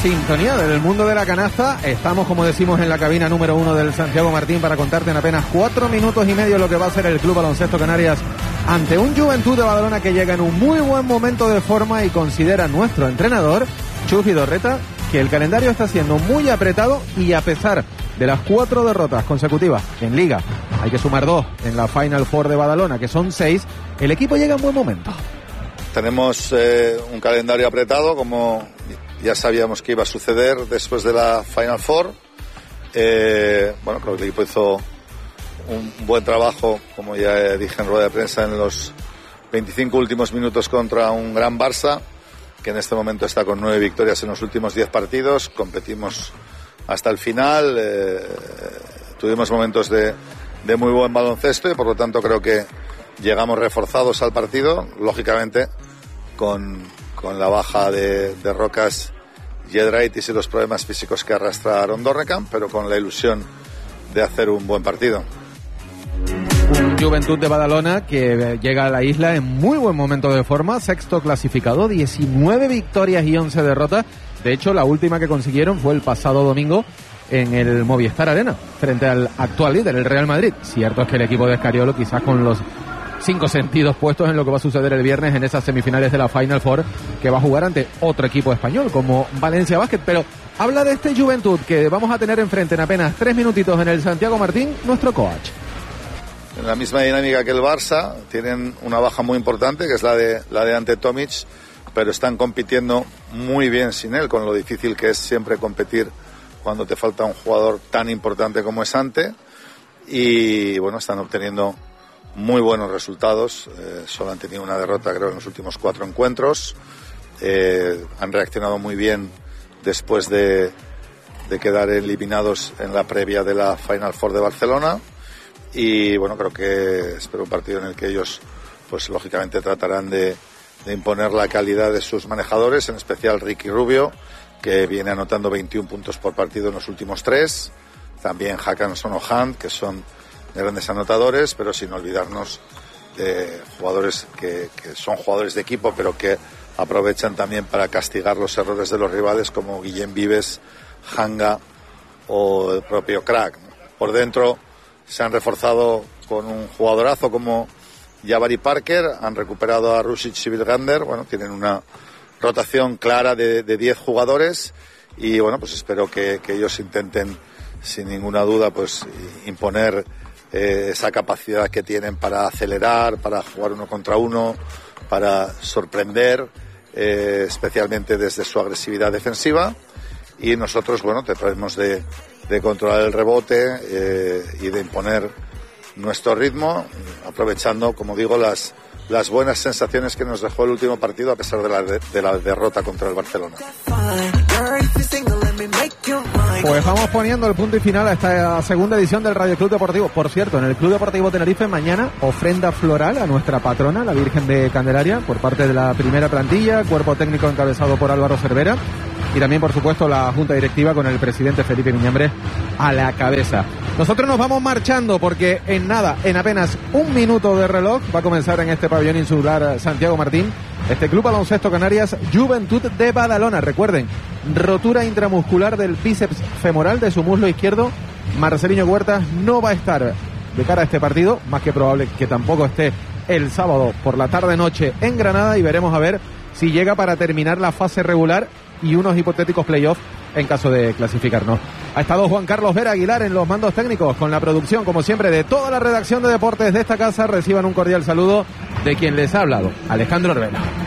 sintonía del mundo de la canasta. Estamos, como decimos, en la cabina número 1 del Santiago Martín para contarte en apenas 4 minutos y medio lo que va a ser el Club Baloncesto Canarias ante un Juventud de Badalona que llega en un muy buen momento de forma y considera nuestro entrenador, Chus Vidorreta, que el calendario está siendo muy apretado y a pesar de las 4 derrotas consecutivas en Liga, hay que sumar 2 en la Final Four de Badalona, que son 6, el equipo llega en buen momento. Tenemos un calendario apretado, como ya sabíamos que iba a suceder después de la Final Four. Bueno, creo que el equipo hizo un buen trabajo, como ya dije en rueda de prensa, en los 25 últimos minutos contra un gran Barça, que en este momento está con 9 victorias en los últimos 10 partidos. Competimos hasta el final, tuvimos momentos de muy buen baloncesto y por lo tanto creo que llegamos reforzados al partido, lógicamente con la baja de Rocas Giedraitis y los problemas físicos que arrastra Aaron Dornekamp, pero con la ilusión de hacer un buen partido. Un Juventud de Badalona que llega a la isla en muy buen momento de forma, sexto clasificado, 19 victorias y 11 derrotas. De hecho, la última que consiguieron fue el pasado domingo en el Movistar Arena, frente al actual líder, el Real Madrid. Cierto es que el equipo de Escariolo, quizás con los 5 sentidos puestos en lo que va a suceder el viernes en esas semifinales de la Final Four, que va a jugar ante otro equipo español como Valencia Basket. Pero habla de este Juventud que vamos a tener enfrente en apenas 3 minutitos en el Santiago Martín, nuestro coach. En la misma dinámica que el Barça, tienen una baja muy importante, que es la de Ante Tomic, pero están compitiendo muy bien sin él, con lo difícil que es siempre competir cuando te falta un jugador tan importante como es Ante. Y bueno, están obteniendo muy buenos resultados, solo han tenido una derrota creo en los últimos 4 encuentros, han reaccionado muy bien después de quedar eliminados en la previa de la Final Four de Barcelona. Y bueno, creo que espero un partido en el que ellos pues lógicamente tratarán de imponer la calidad de sus manejadores, en especial Ricky Rubio, que viene anotando 21 puntos por partido en los últimos 3, también Haakanson o Hunt, que son grandes anotadores, pero sin olvidarnos de jugadores que son jugadores de equipo, pero que aprovechan también para castigar los errores de los rivales, como Guillem Vives, Hanga o el propio Crack. Por dentro se han reforzado con un jugadorazo como Jabari Parker, han recuperado a Rusic y Vilgander, bueno, tienen una rotación clara de 10 jugadores y bueno, pues espero que ellos intenten sin ninguna duda pues imponer esa capacidad que tienen para acelerar, para jugar 1 contra 1, para sorprender, especialmente desde su agresividad defensiva. Y nosotros, bueno, trataremos de controlar el rebote y de imponer nuestro ritmo, aprovechando, como digo, las buenas sensaciones que nos dejó el último partido a pesar de la derrota contra el Barcelona. Pues vamos poniendo el punto y final a esta segunda edición del Radio Club Deportivo. Por cierto, en el Club Deportivo Tenerife mañana ofrenda floral a nuestra patrona, la Virgen de Candelaria, por parte de la primera plantilla, cuerpo técnico encabezado por Álvaro Cervera y también, por supuesto, la Junta Directiva con el presidente Felipe Miñambres a la cabeza. Nosotros nos vamos marchando porque en nada, en apenas 1 minuto de reloj, va a comenzar en este pabellón insular Santiago Martín este Club Baloncesto Canarias Juventud de Badalona. Recuerden, rotura intramuscular del bíceps femoral de su muslo izquierdo. Marceliño Huertas no va a estar de cara a este partido, más que probable que tampoco esté el sábado por la tarde-noche en Granada, y veremos a ver si llega para terminar la fase regular y unos hipotéticos playoffs en caso de clasificarnos. Ha estado Juan Carlos Vera Aguilar en los mandos técnicos, con la producción, como siempre, de toda la redacción de deportes de esta casa. Reciban un cordial saludo de quien les ha hablado, Alejandro Orvela.